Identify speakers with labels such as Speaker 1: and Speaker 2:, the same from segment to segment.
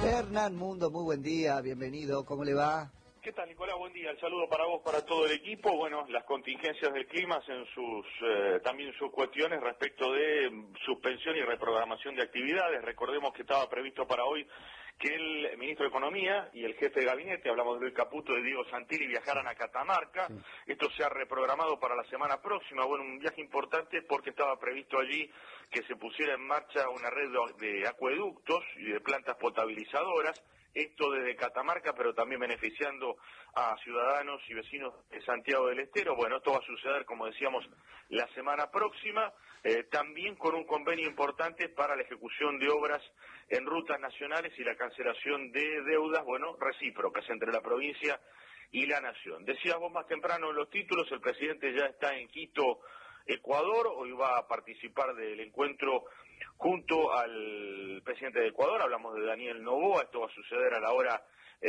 Speaker 1: Hernán Mundo, muy buen día, bienvenido, ¿cómo le va?
Speaker 2: ¿Qué tal, Nicolás? Buen día. El saludo para vos, para todo el equipo. Bueno, las contingencias del clima hacen también sus cuestiones respecto de suspensión y reprogramación de actividades. Recordemos que estaba previsto para hoy que el ministro de Economía y el jefe de gabinete, hablamos de Luis Caputo y de Diego Santilli, viajaran a Catamarca. Sí. Esto se ha reprogramado para la semana próxima. Bueno, un viaje importante porque estaba previsto allí que se pusiera en marcha una red de acueductos y de plantas potabilizadoras. Esto desde Catamarca, pero también beneficiando a ciudadanos y vecinos de Santiago del Estero. Bueno, esto va a suceder, como decíamos, la semana próxima, también con un convenio importante para la ejecución de obras en rutas nacionales y la cancelación de deudas, bueno, recíprocas entre la provincia y la nación. Decías vos más temprano en los títulos, el presidente ya está en Quito, Ecuador. Hoy va a participar del encuentro junto al presidente de Ecuador, hablamos de Daniel Noboa. Esto va a suceder a la hora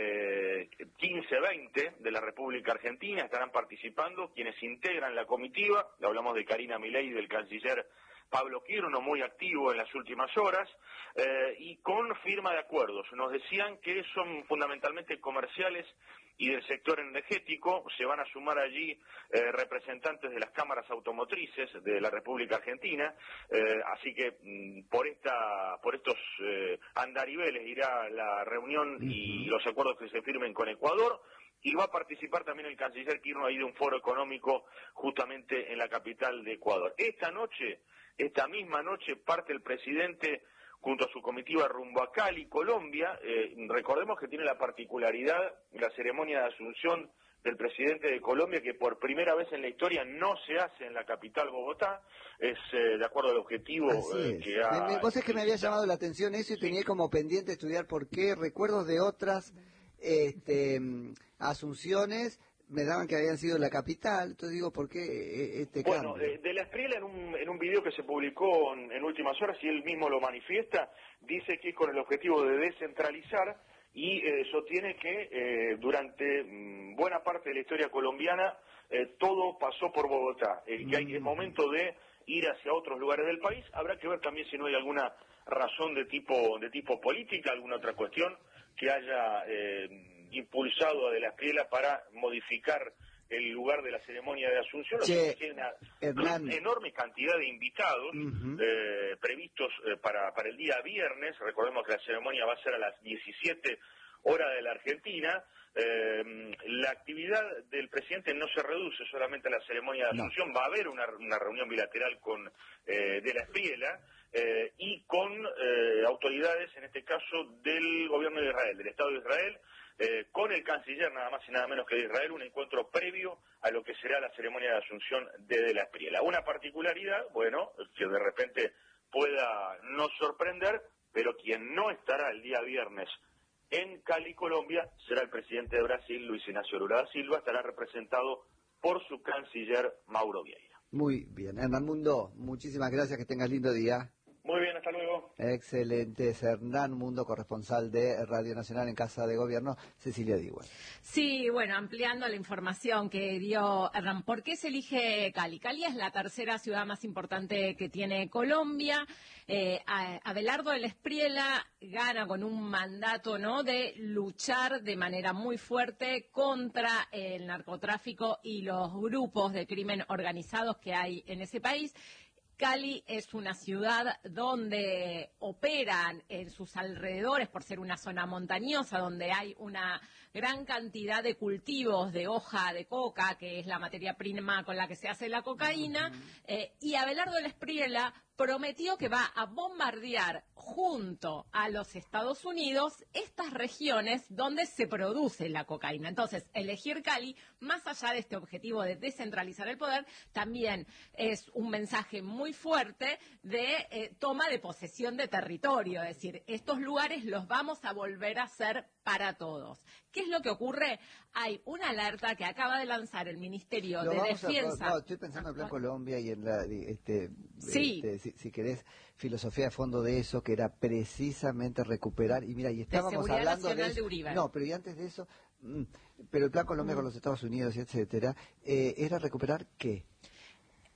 Speaker 2: 15:20 de la República Argentina. Estarán participando quienes integran la comitiva, hablamos de Karina Milei y del canciller Pablo Quirno, muy activo en las últimas horas, y con firma de acuerdos. Nos decían que son fundamentalmente comerciales y del sector energético. Se van a sumar allí representantes de las cámaras automotrices de la República Argentina, así que por estos andariveles irá la reunión y los acuerdos que se firmen con Ecuador. Y va a participar también el canciller Quirno ahí de un foro económico justamente en la capital de Ecuador. Esta misma noche parte el presidente junto a su comitiva rumbo a Cali, Colombia. Recordemos que tiene la particularidad la ceremonia de asunción del presidente de Colombia, que por primera vez en la historia no se hace en la capital Bogotá. Es de acuerdo al objetivo que ha...
Speaker 1: Vos es que me había llamado la atención eso y tenía como pendiente estudiar por qué recuerdos de otras asunciones me daban que habían sido la capital. Entonces digo, ¿por qué
Speaker 2: Bueno,
Speaker 1: cambio?
Speaker 2: de la Espriella en un video que se publicó en últimas horas, y él mismo lo manifiesta, dice que es con el objetivo de descentralizar y sostiene que durante buena parte de la historia colombiana todo pasó por Bogotá, que es momento de ir hacia otros lugares del país. Habrá que ver también si no hay alguna razón de tipo política, alguna otra cuestión que haya impulsado a De la Espriella para modificar el lugar de la ceremonia de asunción. Tiene una enorme cantidad de invitados previstos para el día viernes. Recordemos que la ceremonia va a ser a las 17 horas de la Argentina. La actividad del presidente no se reduce solamente a la ceremonia de asunción. Va a haber una reunión bilateral con De la Espriella y con autoridades, en este caso del gobierno de Israel, del Estado de Israel, con el canciller nada más y nada menos que de Israel, un encuentro previo a lo que será la ceremonia de asunción de la Espriella. Una particularidad, bueno, que de repente pueda no sorprender, pero quien no estará el día viernes en Cali, Colombia, será el presidente de Brasil, Luis Ignacio Lula da Silva. Estará representado por su canciller Mauro Vieira.
Speaker 1: Muy bien, Hernán Mundo, muchísimas gracias, que tengas lindo día.
Speaker 2: Muy bien, hasta luego.
Speaker 1: Excelente, es Hernán Mundo, corresponsal de Radio Nacional en Casa de Gobierno. Cecilia Diwan.
Speaker 3: Sí, bueno, ampliando la información que dio Hernán, ¿por qué se elige Cali? Cali es la tercera ciudad más importante que tiene Colombia. Abelardo de la Espriella gana con un mandato, ¿no?, de luchar de manera muy fuerte contra el narcotráfico y los grupos de crimen organizados que hay en ese país. Cali es una ciudad donde operan en sus alrededores, por ser una zona montañosa, donde hay una gran cantidad de cultivos de hoja de coca, que es la materia prima con la que se hace la cocaína, y Abelardo de la Espriella prometió que va a bombardear junto a los Estados Unidos estas regiones donde se produce la cocaína. Entonces, elegir Cali, más allá de este objetivo de descentralizar el poder, también es un mensaje muy fuerte de toma de posesión de territorio, es decir, estos lugares los vamos a volver a hacer para todos. ¿Qué es lo que ocurre? Hay una alerta que acaba de lanzar el Ministerio de Defensa.
Speaker 1: No, estoy pensando en Plan Colombia y en la, si querés, filosofía de fondo de eso, que era precisamente recuperar, y mira, y estábamos hablando de
Speaker 3: Uribe.
Speaker 1: No, pero y antes de eso, pero el Plan Colombia con los Estados Unidos, etcétera, era recuperar ¿qué?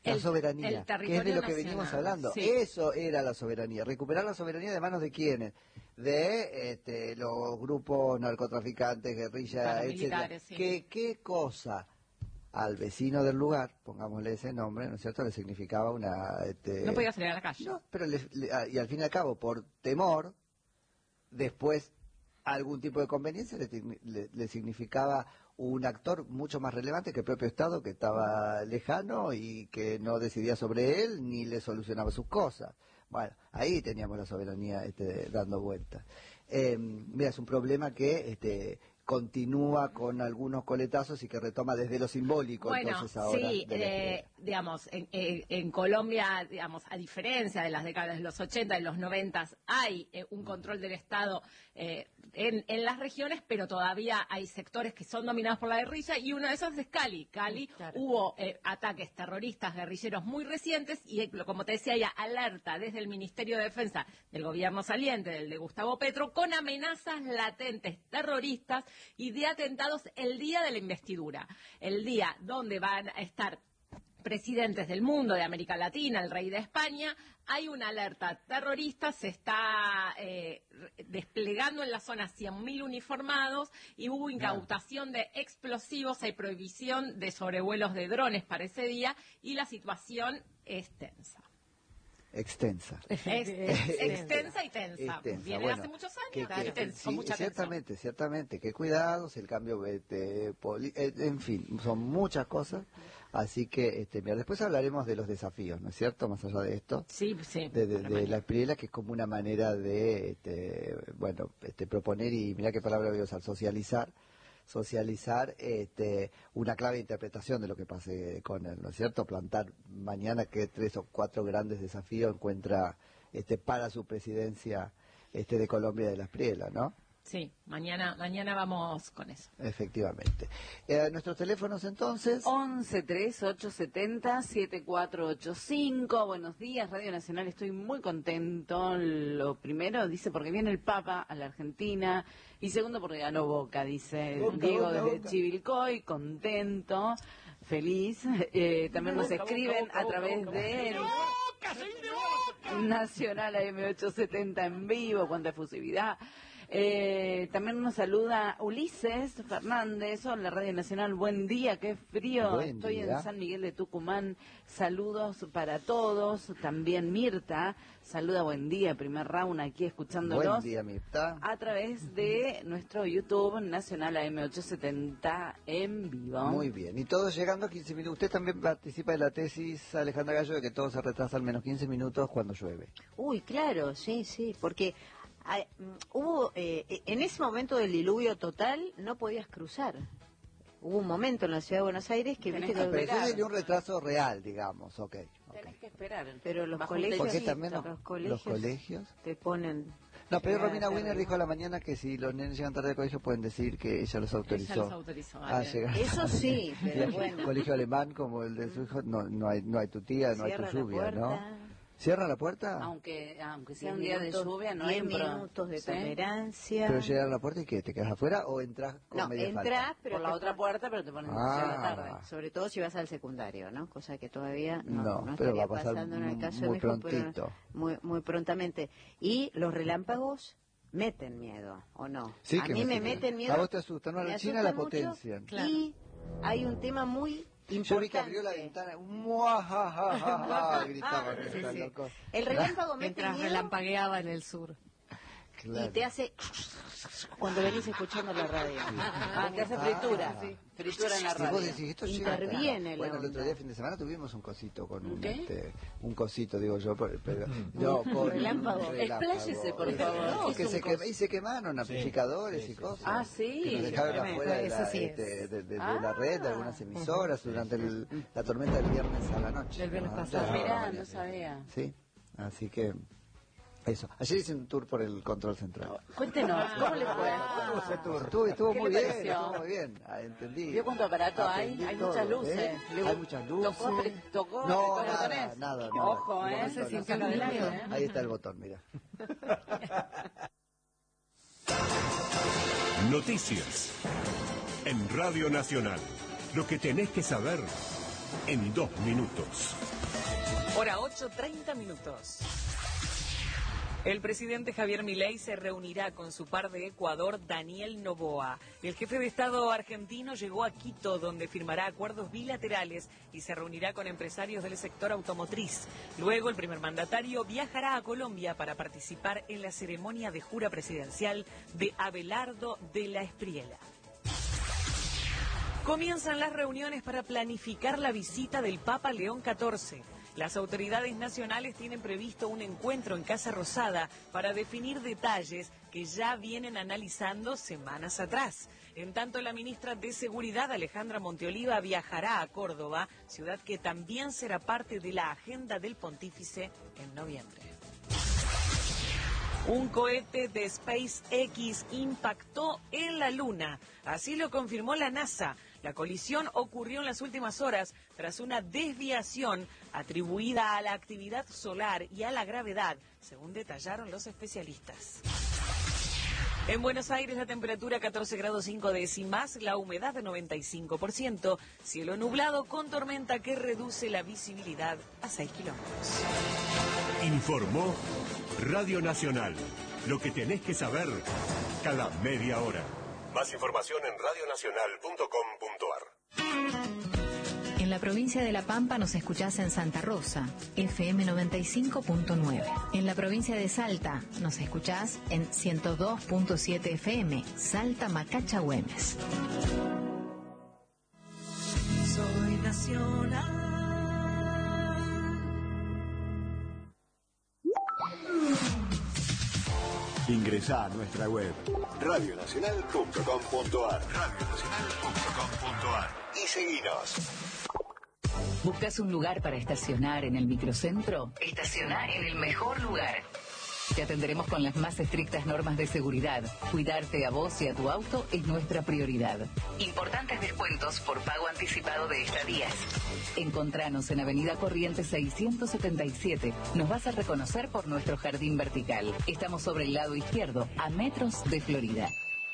Speaker 1: La soberanía, que es de lo que venimos hablando. Sí. Eso era la soberanía. Recuperar la soberanía de manos de quiénes. De los grupos narcotraficantes, guerrillas, etcétera. Sí. ¿Qué cosa al vecino del lugar, pongámosle ese nombre, ¿no es cierto?, le significaba una...
Speaker 3: no podía salir a la calle.
Speaker 1: No, pero y al fin y al cabo, por temor, después algún tipo de conveniencia le significaba un actor mucho más relevante que el propio Estado, que estaba lejano y que no decidía sobre él ni le solucionaba sus cosas. Bueno, ahí teníamos la soberanía dando vueltas. Mira, es un problema que continúa con algunos coletazos y que retoma desde lo simbólico.
Speaker 3: Bueno,
Speaker 1: entonces ahora
Speaker 3: sí, digamos, en Colombia, digamos, a diferencia de las décadas de los 80 y los 90, hay un control del Estado en las regiones, pero todavía hay sectores que son dominados por la guerrilla, y uno de esos es Cali. Claro. Hubo ataques terroristas, guerrilleros muy recientes, y como te decía, hay alerta desde el Ministerio de Defensa del gobierno saliente, del de Gustavo Petro, con amenazas latentes terroristas y de atentados el día de la investidura, el día donde van a estar presidentes del mundo, de América Latina, el rey de España. Hay una alerta terrorista, se está desplegando en la zona 100.000 uniformados y hubo incautación de explosivos, hay prohibición de sobrevuelos de drones para ese día y la situación es tensa.
Speaker 1: Extensa y tensa.
Speaker 3: Viene hace muchos años, con mucha
Speaker 1: tensión. Ciertamente, qué cuidados, el cambio, en fin, son muchas cosas. Así que, mira, después hablaremos de los desafíos, ¿no es cierto? Más allá de esto.
Speaker 3: Sí.
Speaker 1: De la Espriella, que es como una manera de, proponer, y mira qué palabra voy a usar, socializar una clave de interpretación de lo que pase con él, ¿no es cierto? Plantar mañana que 3 o 4 grandes desafíos encuentra para su presidencia de Colombia de la Espriella, ¿no?
Speaker 3: Sí, mañana vamos con eso.
Speaker 1: Efectivamente. Nuestros teléfonos entonces.
Speaker 4: 11-3870-7485. Buenos días, Radio Nacional. Estoy muy contento. Lo primero, dice, porque viene el Papa a la Argentina. Y segundo, porque ganó Boca, dice Diego desde Chivilcoy. Contento, feliz. También nos escriben a través de Nacional AM870 en vivo, cuánta efusividad. También nos saluda Ulises Fernández. Hola, Radio Nacional, buen día, qué frío. Estoy en San Miguel de Tucumán. Saludos para todos. También Mirta saluda, buen día, primer round aquí escuchándolos.
Speaker 1: Buen día, Mirta.
Speaker 4: A través de nuestro YouTube Nacional AM870 en vivo.
Speaker 1: Muy bien, y todos llegando a 15 minutos. Usted también participa de la tesis, Alejandra Gallo, de que todo se retrasa al menos 15 minutos cuando llueve.
Speaker 5: Uy, claro, sí, porque hubo en ese momento del diluvio total no podías cruzar. Hubo un momento en la ciudad de Buenos Aires que viste que
Speaker 1: pero eso de un retraso real, digamos, okay.
Speaker 4: Tenés que esperar.
Speaker 5: Pero los colegios,
Speaker 1: también los colegios
Speaker 5: te ponen.
Speaker 1: No, pero Romina Wiener dijo a la mañana que si los nenes llegan tarde al colegio pueden decir que ella los autorizó. A llegar.
Speaker 5: Eso sí, pero bueno.
Speaker 1: Un colegio alemán como el de su hijo, no hay tu tía, no hay tu lluvia, ¿no? ¿Cierra la puerta?
Speaker 4: Aunque sea un día de lluvia, no hay
Speaker 5: 10 minutos de tolerancia.
Speaker 1: ¿Pero llegar a la puerta y qué? ¿Te quedas afuera o entras con media falta?
Speaker 5: No, entras, pero
Speaker 4: por la otra puerta, pero te ponen a la tarde.
Speaker 5: Sobre todo si vas al secundario, ¿no? Cosa que todavía no
Speaker 1: pero va a pasar
Speaker 5: pasando en el caso
Speaker 1: muy
Speaker 5: de mi hijo,
Speaker 1: prontito.
Speaker 5: Muy prontamente. Y los relámpagos meten miedo, ¿o no?
Speaker 1: Sí,
Speaker 5: a mí me meten miedo.
Speaker 1: A vos te asustan, ¿no? A la China la potencian.
Speaker 5: Claro. Y hay un tema muy importante.
Speaker 1: Yo vi que abrió la ventana, gritaba.
Speaker 5: Sí. El relámpago mete
Speaker 3: mientras
Speaker 5: miedo.
Speaker 3: relampagueaba en el sur.
Speaker 1: Claro.
Speaker 5: Y te hace cuando venís escuchando la radio.
Speaker 4: Te hace fritura. Fritura en la radio.
Speaker 1: Vos decís, esto
Speaker 5: interviene.
Speaker 1: Bueno, el otro día, fin de semana, tuvimos un cosito con un cosito, digo yo, pero no, con
Speaker 5: relámpago.
Speaker 4: Expláyese, por favor.
Speaker 1: No, que se quemaron amplificadores y cosas.
Speaker 4: Ah, sí.
Speaker 1: Que nos dejaron afuera de la red, de algunas emisoras, durante la tormenta del viernes a la noche.
Speaker 3: Del viernes pasado.
Speaker 4: Mirá, no sabía.
Speaker 1: Sí, así que... Eso. Ayer hice un tour por el control central.
Speaker 4: Cuéntenos, ¿cómo le fue?
Speaker 1: Estuvo muy bien, entendí.
Speaker 4: ¿Vio cuánto aparato hay? Hay muchas luces.
Speaker 1: Hay muchas luces.
Speaker 4: ¿Tocó?
Speaker 1: No, nada.
Speaker 4: Ojo,
Speaker 3: se sintió la del aire.
Speaker 1: Ahí está el botón, mira.
Speaker 6: Noticias. En Radio Nacional. Lo que tenés que saber en 2 minutos. Hora 8:30 minutos. El presidente Javier Milei se reunirá con su par de Ecuador, Daniel Noboa. El jefe de Estado argentino llegó a Quito, donde firmará acuerdos bilaterales y se reunirá con empresarios del sector automotriz. Luego, el primer mandatario viajará a Colombia para participar en la ceremonia de jura presidencial de Abelardo de la Espriella. Comienzan las reuniones para planificar la visita del Papa León XIV. Las autoridades nacionales tienen previsto un encuentro en Casa Rosada para definir detalles que ya vienen analizando semanas atrás. En tanto, la ministra de Seguridad, Alejandra Monteoliva, viajará a Córdoba, ciudad que también será parte de la agenda del pontífice en noviembre. Un cohete de SpaceX impactó en la Luna. Así lo confirmó la NASA. La colisión ocurrió en las últimas horas tras una desviación atribuida a la actividad solar y a la gravedad, según detallaron los especialistas. En Buenos Aires la temperatura 14 grados 5 décimas, la humedad de 95%, cielo nublado con tormenta que reduce la visibilidad a 6 kilómetros.
Speaker 7: Informó Radio Nacional. Lo que tenés que saber cada media hora. Más información en radionacional.com.ar.
Speaker 8: En la provincia de La Pampa nos escuchás en Santa Rosa, FM 95.9. En la provincia de Salta nos escuchás en 102.7 FM, Salta Macacha Güemes.
Speaker 6: Soy nacional.
Speaker 7: Ingresá a nuestra web radionacional.com.ar y seguinos.
Speaker 8: ¿Buscas un lugar para estacionar en el microcentro? Estaciona en el mejor lugar. Te atenderemos con las más estrictas normas de seguridad. Cuidarte a vos y a tu auto es nuestra prioridad. Importantes descuentos por pago anticipado de estadías. Encontranos en Avenida Corrientes 677. Nos vas a reconocer por nuestro jardín vertical. Estamos sobre el lado izquierdo, a metros de Florida.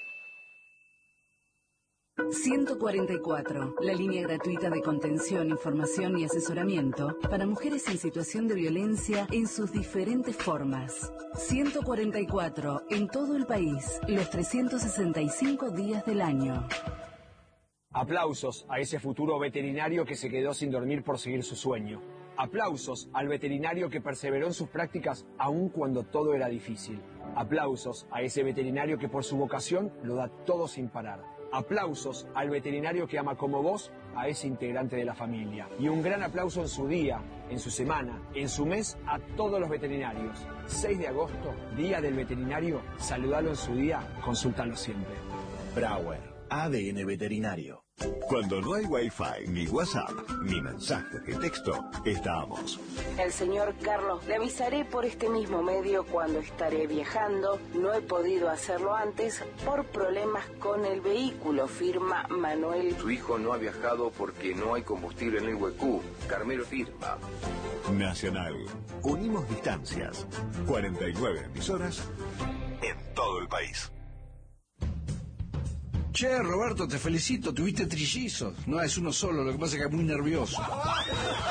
Speaker 9: 144, la línea gratuita de contención, información y asesoramiento para mujeres en situación de violencia en sus diferentes formas. 144, en todo el país, los 365 días del año.
Speaker 10: Aplausos a ese futuro veterinario que se quedó sin dormir por seguir su sueño. Aplausos al veterinario que perseveró en sus prácticas aun cuando todo era difícil. Aplausos a ese veterinario que por su vocación lo da todo sin parar. Aplausos al veterinario que ama como vos a ese integrante de la familia. Y un gran aplauso en su día, en su semana, en su mes a todos los veterinarios. 6 de agosto, Día del Veterinario. Saludalo en su día, consúltalo siempre.
Speaker 7: Brauer, ADN Veterinario. Cuando no hay Wi-Fi, ni WhatsApp, ni mensajes de texto, estamos.
Speaker 11: El señor Carlos, le avisaré por este mismo medio cuando estaré viajando. No he podido hacerlo antes por problemas con el vehículo, firma Manuel.
Speaker 12: Su hijo no ha viajado porque no hay combustible en el Huecú. Carmelo firma.
Speaker 7: Nacional. Unimos distancias. 49 emisoras en todo el país.
Speaker 13: Che, Roberto, te felicito, tuviste trillizos. No es uno solo, lo que pasa es que es muy nervioso.